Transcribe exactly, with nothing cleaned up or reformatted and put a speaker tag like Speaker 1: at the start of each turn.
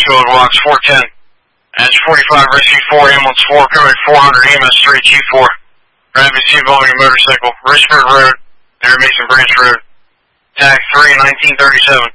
Speaker 1: Nashville, box four ten. Edge forty-five, rescue four, ambulance four, coming four hundred, E M S three, Chief four. Rapid C involving a motorcycle, Richford Road, near Mason Branch Road. Tag three, nineteen thirty-seven.